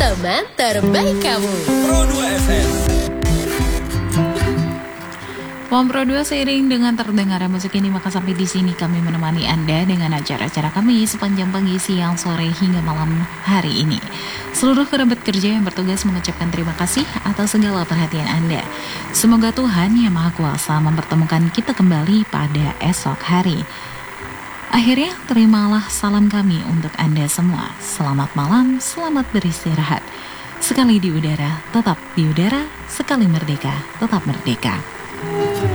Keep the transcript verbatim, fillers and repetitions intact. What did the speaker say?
teman terbaik kamu. Pro dua F M. Pom Pro dua seiring dengan terdengarnya musik ini, maka sampai di sini kami menemani Anda dengan acara-acara kami sepanjang pagi, siang, sore hingga malam hari ini. Seluruh kerabat kerja yang bertugas mengucapkan terima kasih atas segala perhatian Anda. Semoga Tuhan Yang Maha Kuasa mempertemukan kita kembali pada esok hari. Akhirnya terimalah salam kami untuk Anda semua. Selamat malam, selamat beristirahat. Sekali di udara, tetap di udara. Sekali merdeka, tetap merdeka.